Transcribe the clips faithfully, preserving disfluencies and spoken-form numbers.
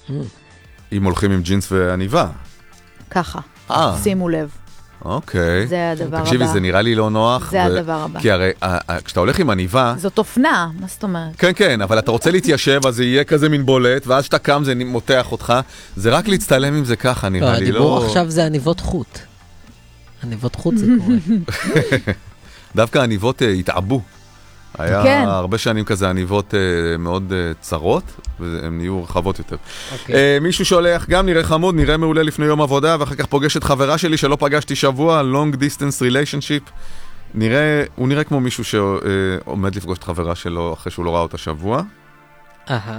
אם הולכים עם ג'ינס ועניבה. ככה, אה. שימו לב. אוקיי. זה הדבר הבא. תקשיבי, זה נראה לי לא נוח. זה הדבר הבא. כי הרי, כשאתה הולך עם עניבה... זאת אופנה, מה זאת אומרת? כן, כן, אבל אתה רוצה להתיישב, אז זה יהיה כזה מין בולט, ואז שאתה קם זה מותח אותך. זה רק להצטלם עם זה ככה, נראה לי. הדיבור עכשיו זה עניבות חוט. עניבות חוט זה קורה. דווקא עניבות התעבו. היה כן. הרבה שנים כזה עניבות uh, מאוד uh, צרות, והן נהיו רחבות יותר. Okay. Uh, מישהו שולח, גם נראה חמוד, נראה מעולה לפני יום עבודה, ואחר כך פוגש את חברה שלי שלא פגשתי שבוע, long distance relationship. נראה, הוא נראה כמו מישהו שעומד uh, לפגוש את חברה שלו אחרי שהוא לא ראה אותה שבוע. אהה.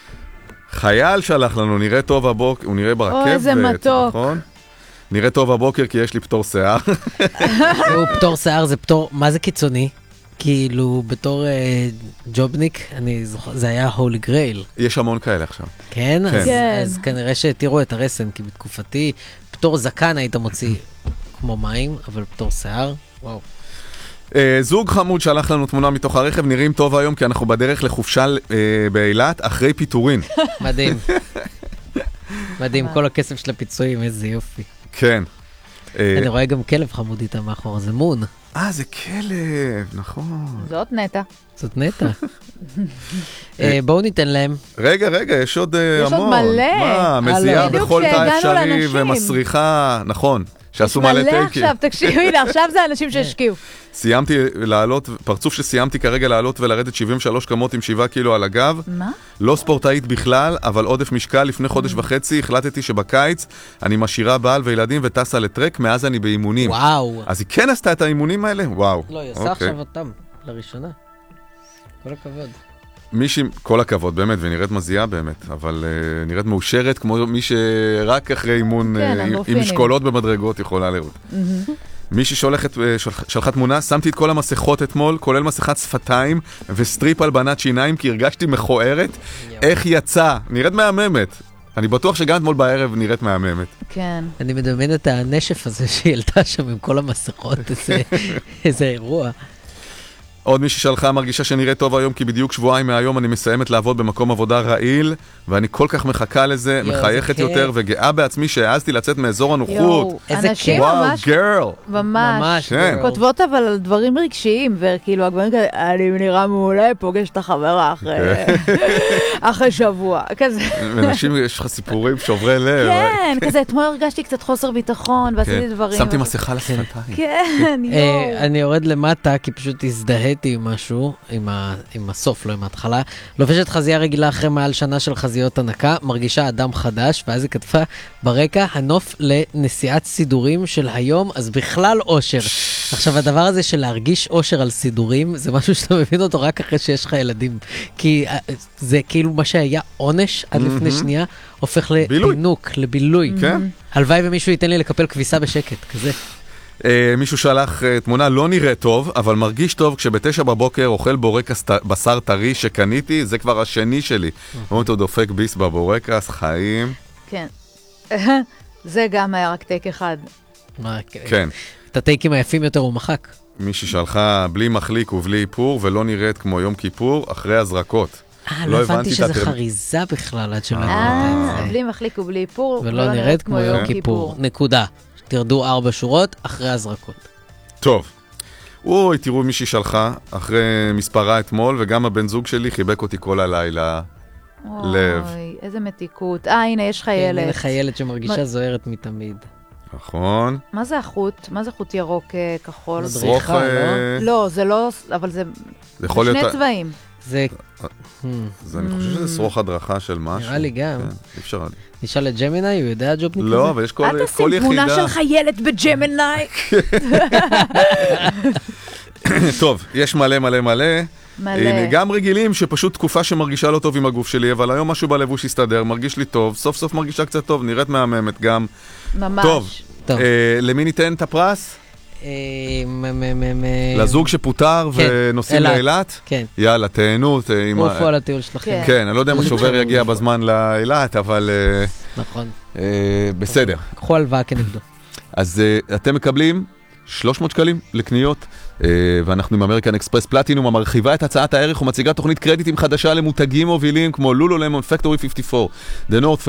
חייל שלח לנו, נראה טוב הבוקר, הוא נראה ברכבת. אוי, איזה מתוק. נכון? נראה טוב הבוקר כי יש לי פטור שיער. הוא פטור שיער, זה פטור, מה זה קיצוני? כאילו, בתור אה, ג'ובניק, אני זוכר, זה היה הולי גרייל. יש המון כאלה עכשיו. כן? כן. אז, כן. אז כנראה שתראו את הרסן, כי בתקופתי, פטור זקן היית מוציא כמו מים, אבל פטור שיער, וואו. אה, זוג חמוד שלח לנו תמונה מתוך הרכב, נראים טוב היום, כי אנחנו בדרך לחופשה אה, באילת, אחרי פיטורין. מדהים. מדהים, כל הכסף של הפיצויים, איזה יופי. כן. אה, אני רואה גם כלב חמוד איתה מאחור, זה מון. אה, זה כלב, נכון. זאת נטע. זאת נטע. אה, בואו ניתן להם. רגע, רגע, יש עוד אה, יש עוד המון. מלא. מה, מזיעה בדיוק בכל תא שהגענו אפשרי לאנשים. ומסריחה, נכון, שעשו מלא מלא טייקים. עכשיו, תקשיב, הנה, עכשיו זה האנשים שהשקיעו. סיימתי לעלות, פרצוף שסיימתי כרגע לעלות ולרדת שבעים ושלוש קמות עם שבעה קילו על הגב. מה? לא ספורטאית בכלל, אבל עודף משקל. לפני חודש וחצי החלטתי שבקיץ אני משאירה בעל וילדים וטסה לטרק, מאז אני באימונים. וואו. אז היא כן עשתה את האימונים האלה? וואו. לא, היא עושה אוקיי. עכשיו אותם, לראשונה. כל הכבוד. מישהי, כל הכבוד באמת, ונראית מזיעה באמת, אבל uh, נראית מאושרת כמו מי שרק אחרי אימון כן, uh, עם אנדרופינים. משקולות במדרגות יכולה לראות. מישהי שהולכת, uh, של, שלחה תמונה, שמתי את כל המסכות אתמול, כולל מסכת שפתיים וסטריפ הלבנת שיניים, כי הרגשתי מכוערת. איך יצא? נראית מהממת. אני בטוח שגם אתמול בערב נראית מהממת. כן. אני מדמיין את הנשף הזה שהיא העלתה שם עם כל המסכות, איזה, איזה אירוע. עוד מישהי שלחה מרגישה שנראה טוב היום, כי בדיוק שבועיים מהיום אני מסיימת לעבוד במקום עבודה רעיל, ואני כל כך מחכה לזה, יו, מחייכת זה יותר וגאה בעצמי שהעזתי לצאת מאזור הנוחות. יואו, איזה אנשים כיף. וואו, ממש, גרל. ממש, ממש, כן. גרל. כותבות אבל על דברים רגשיים, וכאילו הגברים כזה, אני נראה מעולה, פוגש את החברה אחרי, אחרי שבוע, כזה. ונשים, יש לך סיפורים שוברי לב. כן, כזה, אתמול הרגשתי קצת חוסר ביטחון, ועשיתי כן. דברים. שמתי אבל- מסכה לשפתיים. כן, אה, יואו. אני יורד למטה, כי פשוט הזדהיתי עם משהו, עם ה- עם הסוף, לא עם ההתחלה. לובשת חזייה רגילה אחרי מעל שנה של חזיות הנקה, מרגישה אדם חדש, ואז היא כתבה ברקע, הנוף לנסיעת סידורים של היום, אז בכלל אושר. עכשיו, הדבר הזה של להרגיש אושר על סידורים, זה משהו שאתה מבין אותו רק אחרי שיש לך ילדים. כי אה, זה כאילו מה שהיה עונש עד לפני שנייה, הופך בילוי. לפינוק, לבילוי. כן. הלוואי ומישהו ייתן לי לקפל כביסה בשקט, כזה. אה, מישהו שלח אה, תמונה, לא נראה טוב, אבל מרגיש טוב כשבתשע בבוקר אוכל בורקס ט- בשר טרי שקניתי, זה כבר השני שלי. אומרת, הוא דופק ביס בבורקס, חיים. כן. זה גם היה רק טייק אחד. מה, כן. את הטייקים היפים יותר הוא מחק. מישהי שלחה בלי מחליק ובלי איפור, ולא נראית כמו יום כיפור, אחרי הזרקות. אה, לא לא הבנתי הבנתי את שזה הטרמ- חריזה בכלל עד שלא אה, הבנת את זה. בלי מחליק ובלי איפור. ולא נראית כמו יום כיפור. נקודה. תרדו ארבע שורות אחרי הזרקות. טוב. אוי, תראו מישהי שלחה, אחרי מספרה אתמול, וגם הבן זוג שלי חיבק אותי כל הלילה. לב. אוי, איזה מתיקות. אה, הנה, יש לך הנה ילד. לך ילד שמרגישה מה- זוהרת מתמיד. נכון. מה זה החוט? מה זה חוט ירוק אה, כחול? מדריך. שרוך, לא? אה, לא, זה לא, אבל זה זה יכול שני להיות... צבעים. זה... Hmm, זה, אני חושב שזה שרוך הדרכה של משהו. נראה לי גם. כן, אי אפשר לי. נשאל את ג'מיני, הוא יודע ג'ובניק כזה? לא, אבל יש כל, אל כל תשים יחידה... תמונה של חיילת בג'מיני. טוב, יש מלא מלא מלא. מלא. הנה, גם רגילים שפשוט תקופה שמרגישה לא טוב עם הגוף שלי, אבל היום משהו בלבוש הסתדר, מרגיש לי טוב, סוף סוף מרגישה קצת טוב, נראית מהממת גם. ממש. טוב, טוב. אה, למי ניתן את הפרס? אה, מ- מ- מ- מ- לזוג שפוטר כן, ונוסעים אילת. לאילת? כן. יאללה, תהנו. ת- עם ה- עופו על הטיול שלכם. כן. כן, אני לא יודע אם השובר יגיע בזמן לאילת, אבל אה, נכון. אה, בסדר. קחו הלוואה כנגדו. אז uh, אתם מקבלים שלוש מאות שקלים לקניות, uh, ואנחנו עם אמריקן אקספרס פלטינום המרחיבה את הצעת הערך ומציגה תוכנית קרדיטים חדשה למותגים מובילים כמו לולולמון, פקטורי חמישים וארבע, The North